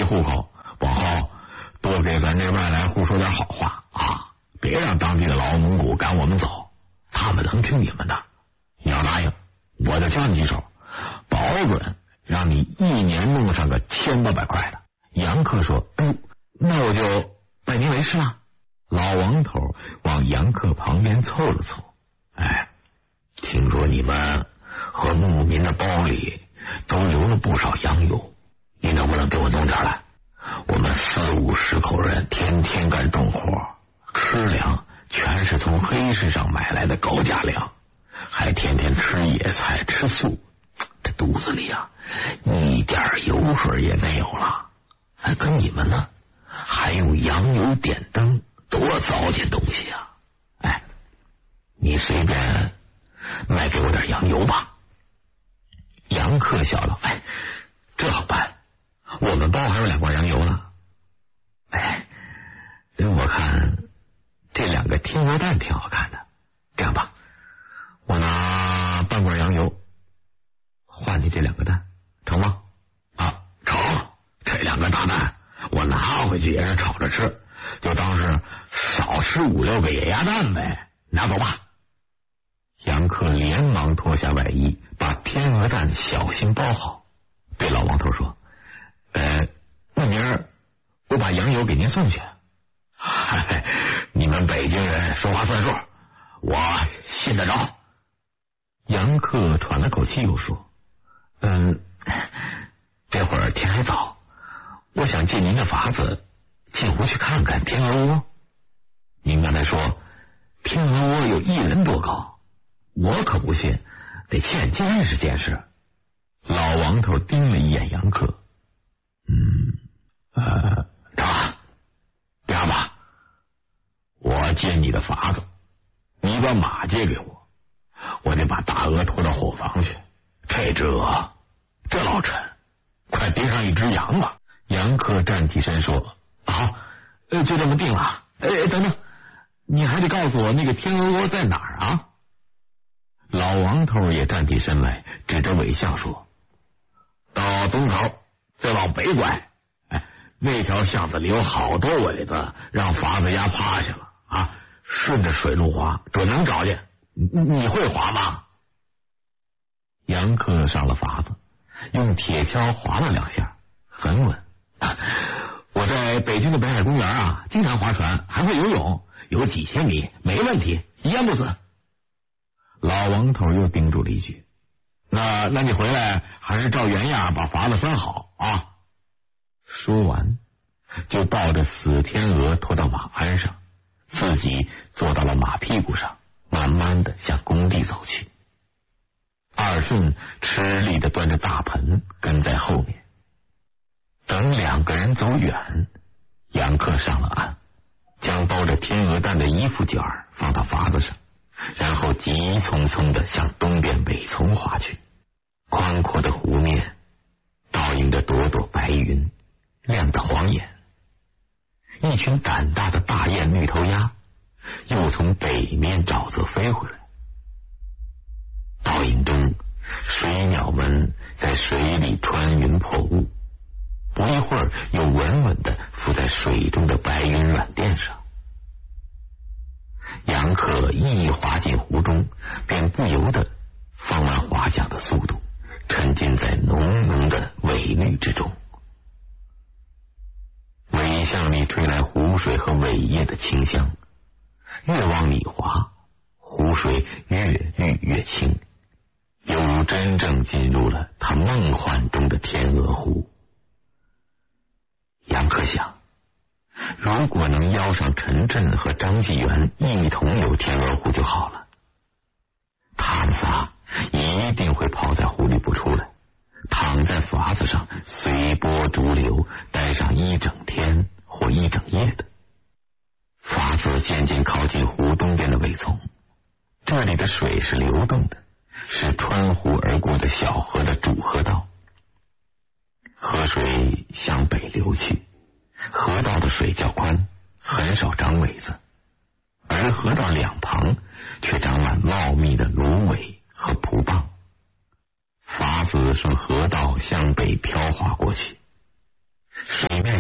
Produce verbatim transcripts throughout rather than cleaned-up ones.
户口，往后多给咱这外来户说点好话啊，别让当地的老蒙古赶我们走，他们能听你们的。你要答应，我就教你几手，保准让你一年弄上个千八百块的。杨克说：“哎呦，那我就拜您为师了。”老王头往杨克旁边凑了凑，哎，听说你们和牧民的包里都留了不少羊油，你能不能给我弄点来？我们四五十口人天天干重活，吃粮全是从黑市上买来的高价粮，还天天吃野菜吃素，这肚子里啊一点油水也没有了。还跟你们呢，还用羊油点灯，多糟践东西啊！哎，你随便卖给我点羊油吧。杨克笑了，哎，这好办，我们包还有两罐羊油呢。哎，我看这两个天鹅蛋挺好看的，这样吧，我拿半罐羊油换你这两个蛋，成吗？啊，成。这两个大蛋我拿回去也是炒着吃，就当是少吃五六个野鸭蛋呗。拿走吧。杨克连忙脱下外衣，把天鹅蛋小心包好，对老王头说：“呃，那明儿我把羊油给您送去。”嗨，你们北京人说话算数，我信得着。杨克喘了口气，又说：“嗯，这会儿天还早，我想借您的法子进湖去看看天鹅窝。您刚才说天鹅窝有一人多高，我可不信，得见见识见识。”老王头盯了一眼杨克，嗯，呃，这样这样吧，我借你的法子，你把马借给我，我得把大鹅拖到后房去。这只鹅这老沉，快盯上一只羊吧。杨克站起身说：“好，呃，就这么定了。哎，等等，你还得告诉我那个天鹅窝在哪儿啊？”老王头也站起身来，指着尾巷说：“到东头再往北拐，哎，那条巷子里有好多苇子，让法子压趴下了啊！顺着水路滑，准能找见。你你会滑吗？”杨克上了法子，用铁锹划了两下，很稳。我在北京的北海公园啊，经常划船，还会游泳，有几千米，没问题，淹不死。老王头又叮嘱了一句：“那那你回来还是照原样把筏子拴好啊。”说完，就抱着死天鹅拖到马鞍上，自己坐到了马屁股上，慢慢的向工地走去。二顺吃力的端着大盆跟在后面。等两个人走远，杨克上了岸，将包着天鹅蛋的衣服卷放到筏子上，然后急匆匆的向东边北丛划去。宽阔的湖面倒映着朵朵白云，亮得晃眼。一群胆大的大雁绿头鸭又从北面沼泽飞回来，倒影中水鸟们在水里穿云破雾，不一会儿又稳稳地浮在水中的白云软垫上。杨克一滑进湖中，便不由得放慢划桨的速度，沉浸在浓浓的尾绿之中。尾巷里吹来湖水和尾叶的清香，越往里滑，湖水越绿越清，犹如真正进入了他梦幻中的天鹅湖。杨克想，如果能邀上陈震和张纪元一同游天鹅湖就好了，他们仨一定会泡在湖里不出来，躺在筏子上随波逐流，待上一整天或一整夜的。筏子渐渐靠近湖东边的苇丛，这里的水是流动的，是穿湖而过的小河的主河道。河水向北流去，河道的水较宽，很少长苇子，而河道两旁却长满茂密的芦苇和蒲棒。筏子顺河道向北飘滑过去，水面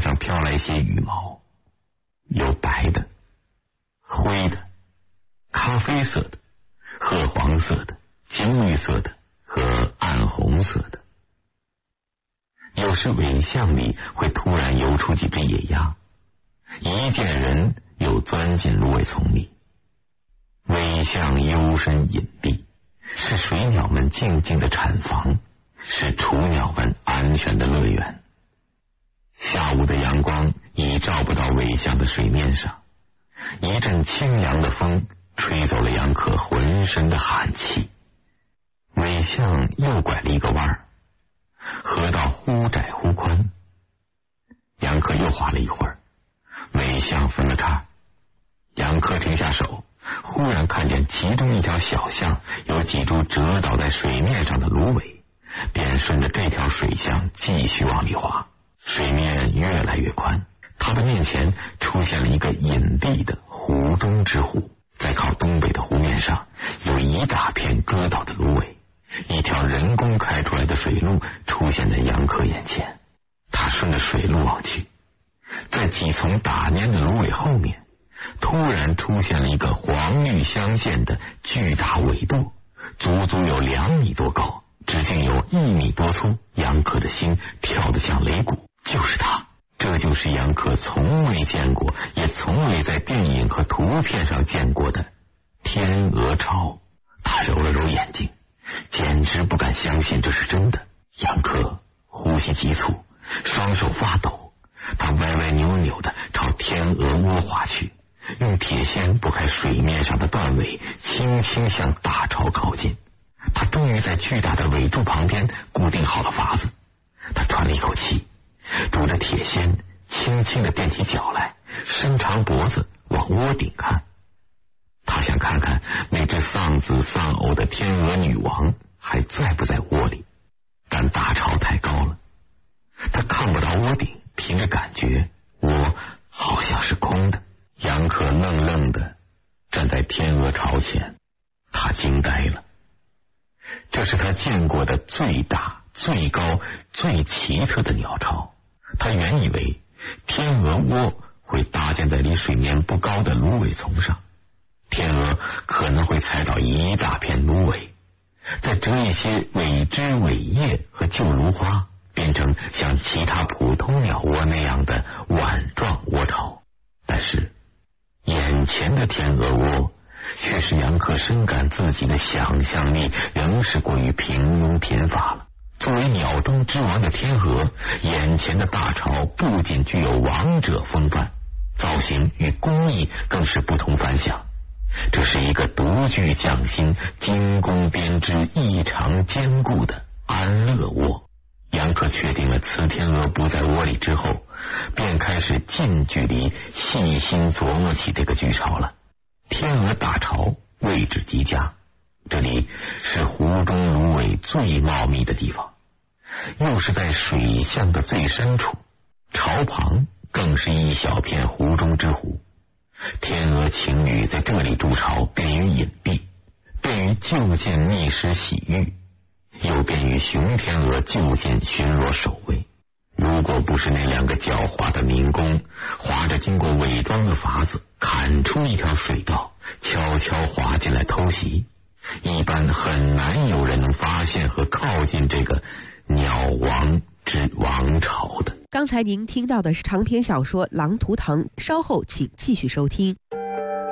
上飘来一些羽毛，有白的、灰的、咖啡色的、褐黄色的、金绿色的和暗红色的。有时尾巷里会突然游出几只野鸭，一见人又钻进芦苇丛里。尾巷幽深隐蔽，是水鸟们静静的产房，是雏鸟们安全的乐园。下午的阳光已照不到尾巷的水面上，一阵清凉的风吹走了杨可浑身的寒气。尾巷又拐了一个弯儿，河道忽窄忽宽。杨可又划了一会儿，尾巷分了叉。杨可停下手，忽然看见其中一条小巷有几株折倒在水面上的芦苇，便顺着这条水巷继续往里滑。水面越来越宽，他的面前出现了一个隐蔽的湖中之湖。在靠东北的湖面上有一大片割倒的芦苇，一条人工开出来的水路出现在杨可眼前。他顺着水路望去，在几丛打蔫的芦苇后面，突然出现了一个黄绿相间的巨大苇垛，足足有两米多高，直径有一米多粗。杨可的心跳得像擂鼓，就是他，这就是杨可从未见过，也从未在电影和图片上见过的天鹅巢。他揉了揉眼睛，简直不敢相信这是真的。杨可呼吸急促，双手发抖，他歪歪扭扭地朝天鹅窝滑去，用铁锨拨开水面上的断尾，轻轻向大巢靠近。他终于在巨大的尾柱旁边固定好了筏子。他喘了一口气，拄着铁锨轻轻地踮起脚来，伸长脖子往窝顶看。他想看看那只丧子丧偶的天鹅女王还在不在窝里，但大巢太高了，他看不到窝顶，凭着感觉窝好像是空的。杨可愣愣地站在天鹅巢前，他惊呆了。这是他见过的最大、最高、最奇特的鸟巢。他原以为天鹅窝会搭建在离水面不高的芦苇丛上，天鹅可能会采到一大片芦苇，再折一些尾枝、尾叶和旧芦花，变成像其他普通鸟窝那样的碗状窝巢。但是眼前的天鹅窝却使杨可深感自己的想象力仍是过于平庸贫乏了。作为鸟中之王的天鹅，眼前的大巢不仅具有王者风范，造型与工艺更是不同凡响。这是一个独具匠心、精工编织、异常坚固的安乐窝。杨可确定了雌天鹅不在窝里之后，便开始近距离细心琢磨起这个巨巢了。天鹅大巢位置极佳，这里是湖中芦苇最茂密的地方，又是在水巷的最深处，巢旁更是一小片湖中之湖。天鹅情侣在这里筑巢，便于隐蔽，便于就近觅食洗浴，又便于雄天鹅就近巡逻守卫。如果不是那两个狡猾的民工划着经过伪装的筏子砍出一条水道，悄悄滑进来偷袭，一般很难有人能发现和靠近这个鸟王之王朝的。 刚才您听到的是长篇小说《狼图腾》，稍后请继续收听。